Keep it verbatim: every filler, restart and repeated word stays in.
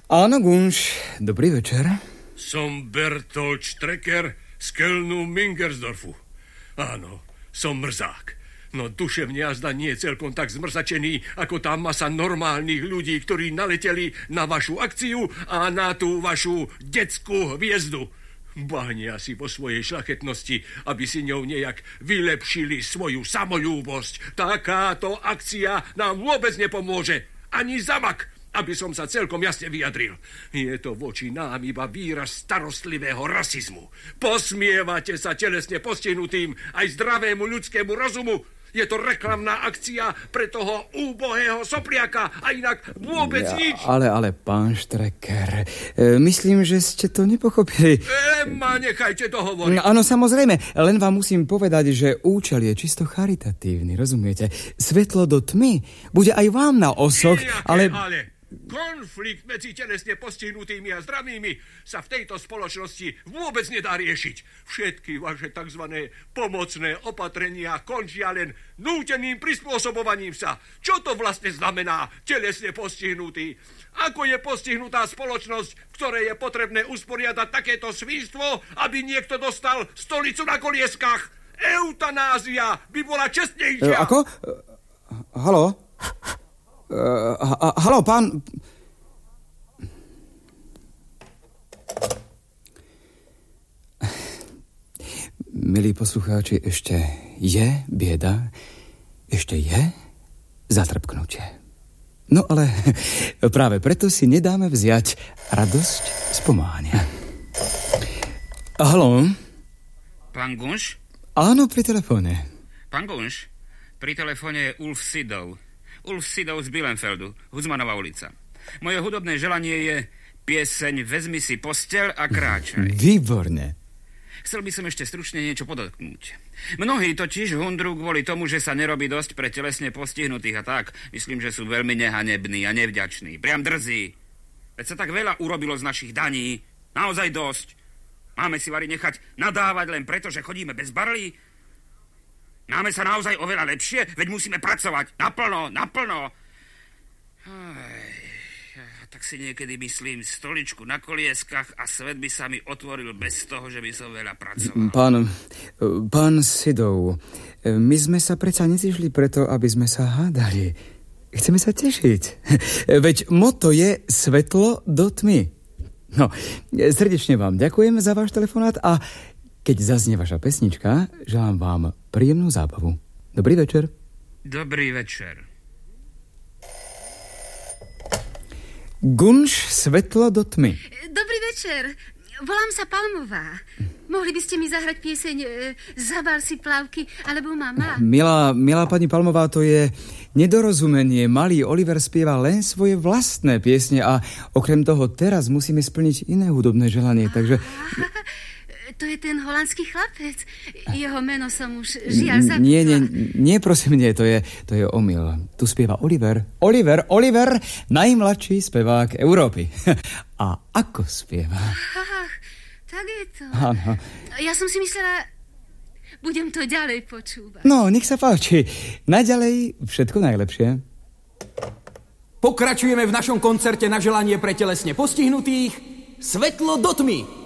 Áno, Gunš, dobrý večer. Som Bertolt Strecker z Kölnu Mingersdorfu. Áno, som mrzák. No duševne jazda nie je celkom tak zmrzačený, ako tá masa normálnych ľudí, ktorí naleteli na vašu akciu a na tú vašu detskú hviezdu. Bánia si vo svojej šľachetnosti, aby si ňou nejak vylepšili svoju samoľúbosť. Takáto akcia nám vôbec nepomôže. Ani zamak, aby som sa celkom jasne vyjadril. Je to voči nám iba výraz starostlivého rasizmu. Posmievate sa telesne postihnutým aj zdravému ľudskému rozumu. Je to reklamná akcia pre toho úbohého sopliaka a inak vôbec ja, nič. Ale, ale, pán Strecker, e, myslím, že ste to nepochopili. E, ma nechajte to hovoriť. No, áno, samozrejme, len vám musím povedať, že účel je čisto charitatívny, rozumiete? Svetlo do tmy bude aj vám na osoch, ale... ale... Konflikt medzi telesne postihnutými a zdravými sa v tejto spoločnosti vôbec nedá riešiť. Všetky vaše tzv. Pomocné opatrenia končia len núteným prispôsobovaním sa. Čo to vlastne znamená telesne postihnutý? Ako je postihnutá spoločnosť, v ktorej je potrebné usporiadať takéto svinstvo, aby niekto dostal stolicu na kolieskách? Eutanázia by bola čestnejšia. E, ako? E, haló? Uh, ha, haló, pán... Milí poslucháči, ešte je bieda, ešte je zatrpknutie. No ale práve preto si nedáme vziať radosť z pomáhania. Haló? Pán Gunš? Áno, pri telefóne. Pán Gunš, pri telefóne je Ulf Sidov. Ulf Sidov z Bilenfeldu, Huzmanova ulica. Moje hudobné želanie je pieseň Vezmi si posteľ a kráčaj. Výborne. Chcel by som ešte stručne niečo podotknúť. Mnohí totiž hundru kvôli tomu, že sa nerobí dosť pre telesne postihnutých a tak, myslím, že sú veľmi nehanební a nevďační. Priam drzí. Veď sa tak veľa urobilo z našich daní. Naozaj dosť. Máme si vari nechať nadávať len preto, že chodíme bez barlí? Máme sa naozaj oveľa lepšie, veď musíme pracovať naplno, naplno. Aj, tak si niekedy myslím stoličku na kolieskach a svet by sa mi otvoril bez toho, že by som veľa pracoval. Pán, pán Sidov, my sme sa predsa nezišli preto, aby sme sa hádali. Chceme sa tešiť. Veď motto je svetlo do tmy. No, srdečne vám ďakujem za váš telefonát a keď zaznie vaša pesnička, želám vám príjemnú zábavu. Dobrý večer. Dobrý večer. Gunš, svetlo do tmy. Dobrý večer. Volám sa Palmová. Mohli by ste mi zahrať pieseň e, Zabal si plavky, alebo Mama? Milá, milá pani Palmová, to je nedorozumenie. Malý Oliver spieva len svoje vlastné piesne a okrem toho teraz musíme splniť iné hudobné želanie, takže... To je ten holandský chlapec. Jeho meno som už žiaľ zabudla. Nie, nie, nie, prosím, nie, to je, to je omyl. Tu spieva Oliver. Oliver, Oliver, najmladší spevák Európy. A ako spieva? Ach, tak je to. Áno. Ja som si myslela, budem to ďalej počúvať. No, nech sa páči. Naďalej všetko najlepšie. Pokračujeme v našom koncerte na želanie pre telesne postihnutých Svetlo do tmy.